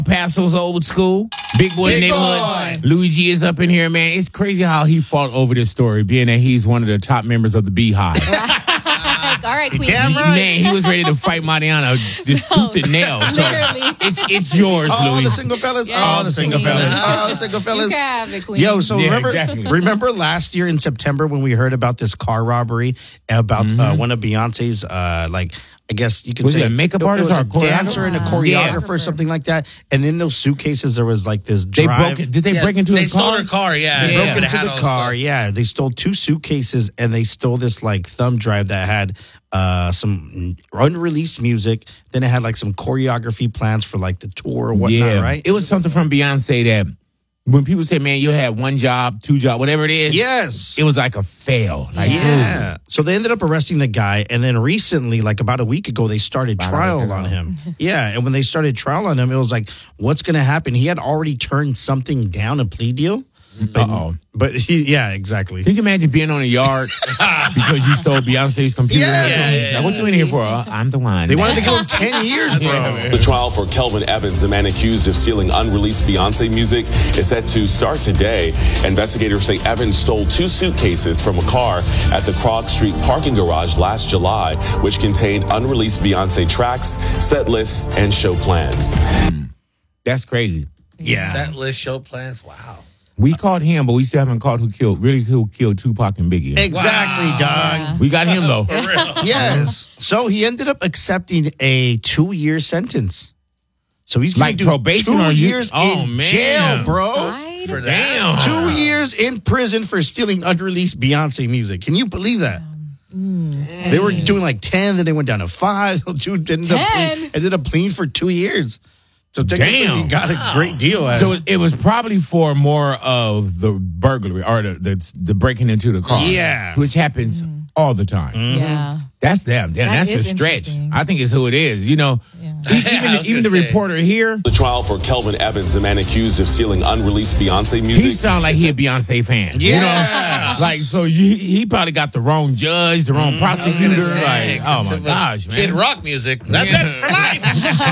Paso's old school. Big boy Big neighborhood. boy. Luigi is up in here, man. It's crazy how he fought over this story, being that he's one of the top members of the Beehive. All right, Queen. Damn right. Man, he was ready to fight Mariana just tooth and nail. So Literally. it's yours, All Louis. the single fellas. Yes, All the single Queen. fellas. All the single You fellas. can have it, Queen. Yo, so Yeah, remember, exactly. remember last year in September when we heard about this car robbery about one of Beyonce's, I guess you could Was say it a makeup it artist was or a a choreographer? dancer and a choreographer or something like that. And in those suitcases, there was like this They drive. broke it. Did they break into they his stole car? her car, yeah. They Yeah. broke into Had the all car. stuff. Yeah, they stole 2 suitcases and they stole this like thumb drive that had some unreleased music. Then it had like some choreography plans for like the tour or whatnot. Right? It was something from Beyonce that when people say, man, you had 1 job, 2 jobs, whatever it is. Yes. It was like a fail. Like, Yeah. So they ended up arresting the guy. And then recently, like about a week ago, they started trial on him. Yeah. And when they started trial on him, it was like, what's going to happen? He had already turned something down, a plea deal. uh-oh. But yeah, exactly. Can you imagine being on a yard because you stole Beyonce's computer? Yes. Like, what you in here for? I'm the one. They wanted to give him 10 years, bro. The trial for Kelvin Evans, the man accused of stealing unreleased Beyonce music, is set to start today. Investigators say Evans stole 2 suitcases from a car at the Krog Street parking garage last July, which contained unreleased Beyonce tracks, set lists, and show plans. That's crazy. Yeah. Set list, show plans. Wow. We caught him, but we still haven't caught who killed Tupac and Biggie. Exactly, dog. We got him, though. Yes. So he ended up accepting a 2-year sentence. So he's going Like to do probation 2 or you- years Oh, in man. jail, bro. Right? For that. Damn. 2 years in prison for stealing unreleased Beyonce music. Can you believe that? They were doing like 10, then they went down to 5. Dude ended up pleading for 2 years. So technically, Damn. he got a great deal out So of it. it was probably for more of the burglary or the breaking into the car. Yeah. Which happens all the time. Yeah. That's them. Damn, That that's a is stretch. interesting. I think it's who it is. You know, Yeah. I was even the gonna say. reporter here, The trial for Kelvin Evans, the man accused of stealing unreleased Beyonce music. he sound like he a Beyonce fan. You Yeah. know? Like, so he probably got the wrong judge, the wrong prosecutor. Like, oh my gosh, man. Kid Rock music. That's Yeah. it for life.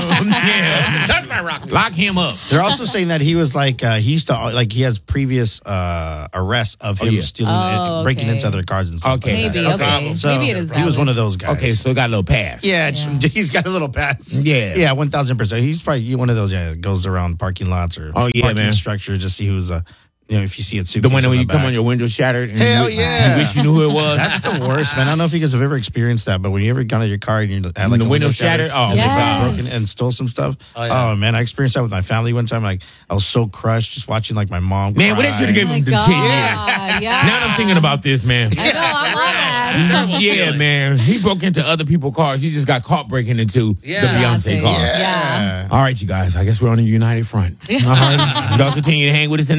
Yeah. Touch my rock music. Lock him up. They're also saying that he was like, he used to, like, he has previous arrests of him yeah. stealing, Oh, breaking okay. into other cars and stuff. Okay. Like Maybe, that. okay. So Maybe it is he was valid. one of those guys. Okay, so he got a little pass. Yeah, Yeah. he's got a little pass. Yeah. Yeah, 1,000%. He's probably one of those, that goes around parking lots or Oh, yeah, parking man. structure to see who's, if you see it. The one that when you come on your window shattered. And Hell you, yeah. You wish you knew who it was. That's the worst, man. I don't know if you guys have ever experienced that, but when you ever got out of your car and you had like the a window shattered? Oh, and they Yes. broken and stole some stuff. Oh, yeah. Man, I experienced that with my family one time. Like I was so crushed just watching like my mom. Man, well, they cry. should have given Oh my him the God. 10 years. Yeah. Now I'm thinking about this, man. I know, I'm on that. Yeah, man. He broke into other people's cars. He just got caught breaking into Yeah. the Beyonce car. Yeah. All right, you guys. I guess we're on a united front. All right. Y'all continue to hang with us in